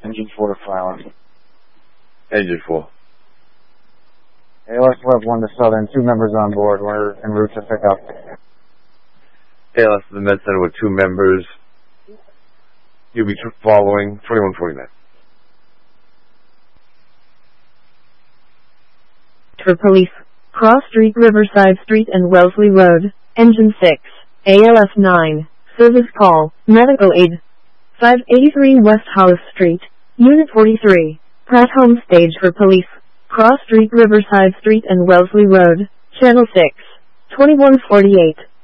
Engine 4 to Flower. Engine 4. ALS Web 1 to Southern, 2 members on board. We're en route to pick up. ALS to the Med Center with 2 members. You'll be following 2149. For police, Cross Street, Riverside Street and Wellesley Road, Engine 6, ALS 9, service call, medical aid. 583 West Hollis Street, Unit 43, Pratt Home Stage for police, Cross Street, Riverside Street and Wellesley Road, Channel 6, 2148.